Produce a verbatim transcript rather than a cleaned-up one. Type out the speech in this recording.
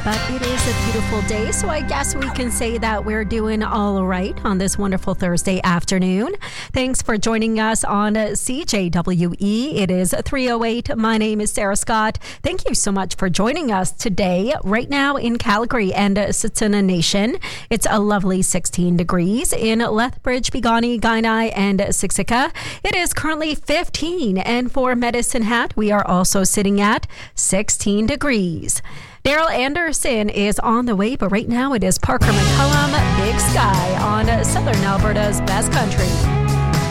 but it is a beautiful day, so I guess we can say that we're doing all right on this wonderful Thursday afternoon. Thanks for joining us on C J W E. It is three oh eight. My name is Sarah Scott. Thank you so much for joining us today. Right now in Calgary and Tsuut'ina Nation, it's a lovely sixteen degrees. In Lethbridge, Piikani, Kainai, and Siksika, it is currently fifteen. And for Medicine Hat, we are also sitting at sixteen degrees. Daryl Anderson is on the way, but right now it is Parker McCullum, Big Sky on Southern Alberta's Best Country.